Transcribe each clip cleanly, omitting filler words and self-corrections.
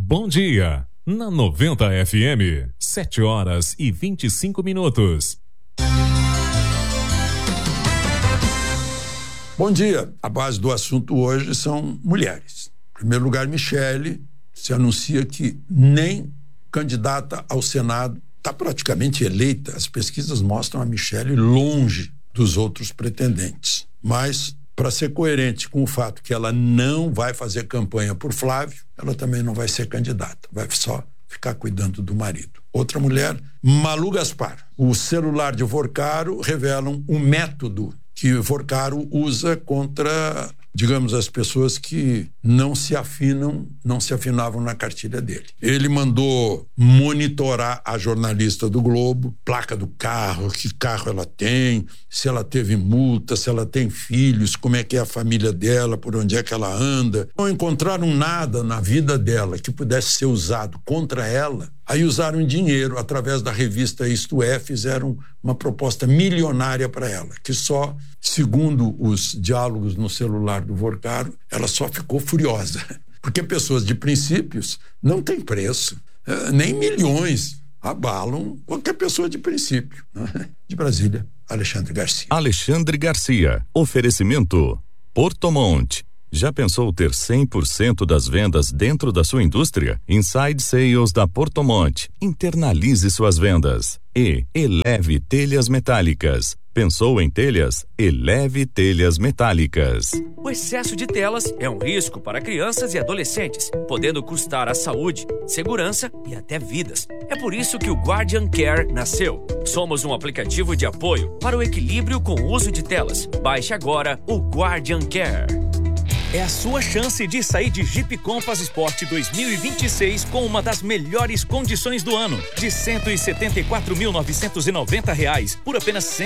Bom dia, na 90 FM, 7h25. Bom dia. A base do assunto hoje são mulheres. Em primeiro lugar, Michele se anuncia que nem candidata ao Senado, está praticamente eleita. As pesquisas mostram a Michele longe dos outros pretendentes. Mas, para ser coerente com o fato que ela não vai fazer campanha por Flávio, ela também não vai ser candidata. Vai só ficar cuidando do marido. Outra mulher, Malu Gaspar. O celular de Vorcaro revelam um método que Vorcaro usa contra, digamos, as pessoas que não se afinavam na cartilha dele. Ele mandou monitorar a jornalista do Globo, placa do carro, que carro ela tem, se ela teve multa, se ela tem filhos, como é que é a família dela, por onde é que ela anda. Não encontraram nada na vida dela que pudesse ser usado contra ela. Aí usaram dinheiro, através da revista Isto É, fizeram uma proposta milionária para ela, que só, segundo os diálogos no celular do Vorcaro, ela só ficou furiosa. Porque pessoas de princípios não têm preço, nem milhões abalam qualquer pessoa de princípio. De Brasília, Alexandre Garcia. Alexandre Garcia, oferecimento Porto Monte. Já pensou ter 100% das vendas dentro da sua indústria? Inside Sales da Porto Monte. Internalize suas vendas. E Eleve Telhas Metálicas. Pensou em telhas? Eleve Telhas Metálicas. O excesso de telas é um risco para crianças e adolescentes, podendo custar a saúde, segurança e até vidas. É por isso que o Guardian Care nasceu. Somos um aplicativo de apoio para o equilíbrio com o uso de telas. Baixe agora o Guardian Care. É a sua chance de sair de Jeep Compass Sport 2026 com uma das melhores condições do ano, de R$ 174.990 por apenas R$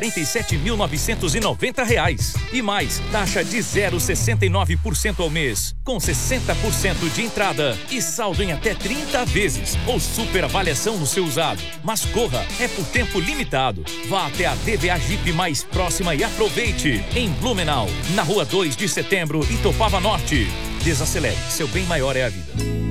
147.990. E mais, taxa de 0,69% ao mês, com 60% de entrada e saldo em até 30 vezes, ou super avaliação no seu usado. Mas corra, é por tempo limitado. Vá até a DVA Jeep mais próxima e aproveite. Em Blumenau, na rua 2 de Setembro, Itopava Norte. Desacelere, seu bem maior é a vida.